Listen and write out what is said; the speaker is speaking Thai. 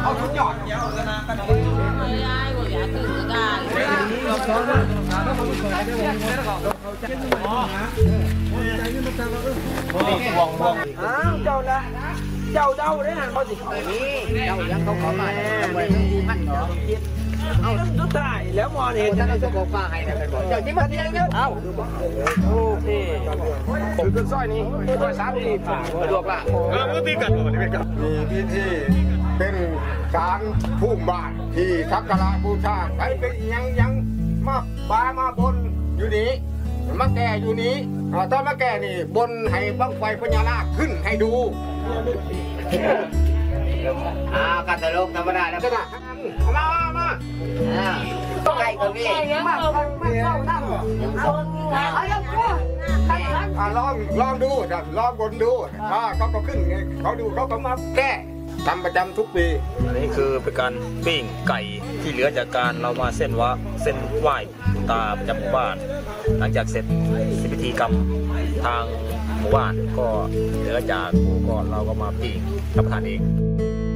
เอาทุกหยอดเจ้าละเจ้าเดาได้หันเขาสิเจ้ายังเขาขอมามันเหรอเอาสุดท้ายแล้วมอเห็นท่านจะบอกฟ้าให้นะเป็นบอกเจ้าจิ้มมาที่ไหนเนี่ยเอาโอเคผมคือสร้อยนี้สร้อย3ทีผ่าสะดวกละมือตีกันมีพิธีเป็นการพุ่มบ้านที่สักการะบูชาใครเป็นยังมาบามาบนอยู่นี้มาแก่อยู่นี้ตอนมาแก่นี่บนให้บั้งไฟพญานาคขึ้นให้ดูกันตลกธรรมดาแล้วก็มาต้องไก่ก็มีมาเข้านั่งลองดูลองบนดูเขาก็ขึ้นเขาดูเขาก็มาแก้ทำประจำทุกปีอันนี้คือเป็นการปิ้งไก่ที่เหลือจากการเรามาเส้นไหว้ตาประจำหมู่บ้านหลังจากเสร็จพิธีกรรมทางหมู่บ้านก็เหลือจากก็เราก็มาปิ้งรับประทานเอง